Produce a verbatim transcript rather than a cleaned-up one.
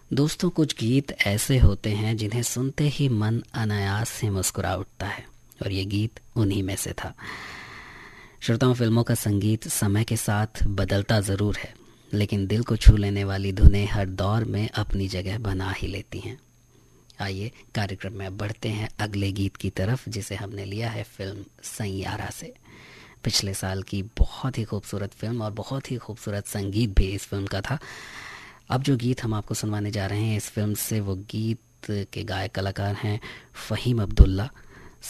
दोस्तों, कुछ गीत ऐसे होते हैं जिन्हें सुनते ही मन अनायास से मुस्कुरा उठता है, और ये गीत उन्हीं में से था। श्रोताओं, फिल्मों का संगीत समय के साथ बदलता ज़रूर है, लेकिन दिल को छू लेने वाली धुनें हर दौर में अपनी जगह बना ही लेती हैं। आइए कार्यक्रम में बढ़ते हैं अगले गीत की तरफ, जिसे हमने लिया है फिल्म सैयारा से। पिछले साल की बहुत ही खूबसूरत फिल्म और बहुत ही खूबसूरत संगीत भी इस फिल्म का था। अब जो गीत हम आपको सुनवाने जा रहे हैं इस फिल्म से, वो गीत के गायक कलाकार हैं फ़हीम अब्दुल्ला,